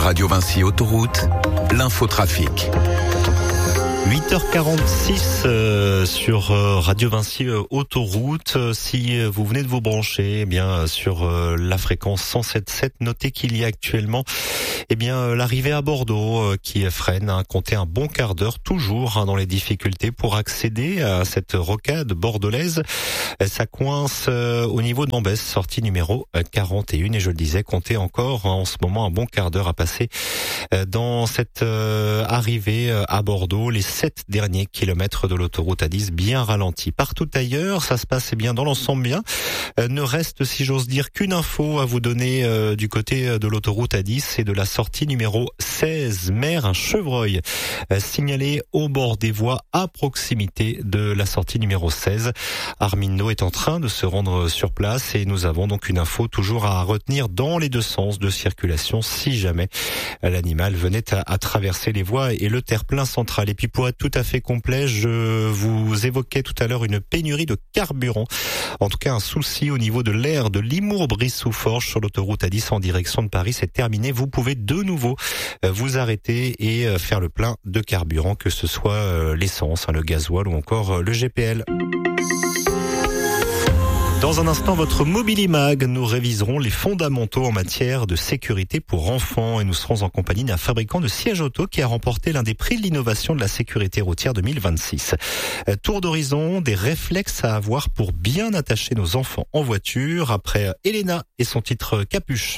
Radio Vinci Autoroute, l'infotrafic. 8h46 sur Radio Vinci Autoroute. Si vous venez de vous brancher, sur la fréquence 107.7, notez qu'il y a actuellement l'arrivée à Bordeaux qui freine. Comptez un bon quart d'heure toujours dans les difficultés pour accéder à cette rocade bordelaise. Ça coince au niveau d'Ambès, sortie numéro 41. Et je le disais, comptez encore en ce moment un bon quart d'heure à passer dans cette arrivée à Bordeaux. Les 7 derniers kilomètres de l'autoroute A10 bien ralentis. Partout ailleurs, ça se passe dans l'ensemble bien. Ne reste, si j'ose dire, qu'une info à vous donner du côté de l'autoroute A10 et de la sortie numéro 16. Un chevreuil signalé au bord des voies à proximité de la sortie numéro 16. Armindo est en train de se rendre sur place et nous avons donc une info toujours à retenir dans les deux sens de circulation si jamais l'animal venait à traverser les voies et le terre-plein central. Et puis pour être tout à fait complet, je vous évoquais tout à l'heure une pénurie de carburant. En tout cas, un souci au niveau de l'aire de Limours-Brive-sous-Forges sur l'autoroute A10 en direction de Paris. C'est terminé. Vous pouvez de nouveau vous arrêter et faire le plein de carburant, que ce soit l'essence, le gasoil ou encore le GPL. Dans un instant, votre Mobilimag, nous réviserons les fondamentaux en matière de sécurité pour enfants et nous serons en compagnie d'un fabricant de sièges auto qui a remporté l'un des prix de l'innovation de la sécurité routière 2026. Tour d'horizon, des réflexes à avoir pour bien attacher nos enfants en voiture après Elena et son titre Capuche.